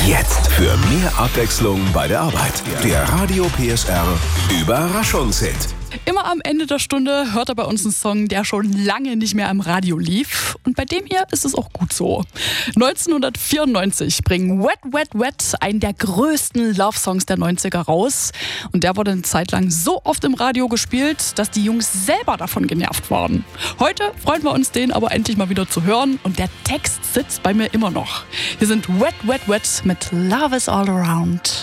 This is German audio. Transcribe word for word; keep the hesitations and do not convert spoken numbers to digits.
Jetzt für mehr Abwechslung bei der Arbeit. Der Radio P S R Überraschungshit. Immer am Ende der Stunde hört er bei uns einen Song, der schon lange nicht mehr im Radio lief. Und bei dem hier ist es auch gut so. neunzehnhundertvierundneunzig bringen Wet, Wet, Wet einen der größten Love-Songs der neunziger raus. Und der wurde eine Zeit lang so oft im Radio gespielt, dass die Jungs selber davon genervt waren. Heute freuen wir uns, den aber endlich mal wieder zu hören. Und der Text sitzt bei mir immer noch. Hier sind Wet, Wet, Wet mit Love is All Around.